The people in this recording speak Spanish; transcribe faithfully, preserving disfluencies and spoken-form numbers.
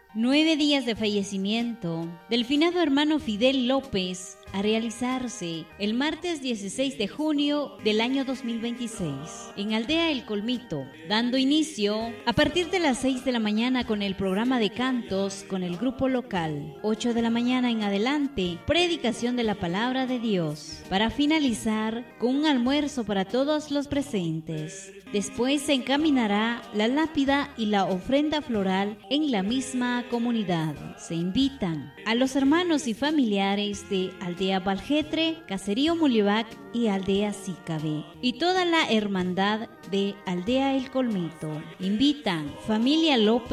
Nueve días de fallecimiento del finado hermano Fidel López, a realizarse el martes dieciséis de junio del año dos mil veintiséis en Aldea El Colmito, dando inicio a partir de las seis de la mañana con el programa de cantos con el grupo local. ocho de la mañana en adelante, predicación de la palabra de Dios, para finalizar con un almuerzo para todos los presentes. Después se encaminará la lápida y la ofrenda floral en la misma comunidad. Se invitan a los hermanos y familiares de Aldea Valjetre, Caserío Mulivac y Aldea Sícabe, y toda la hermandad de Aldea El Colmito. Invitan familia López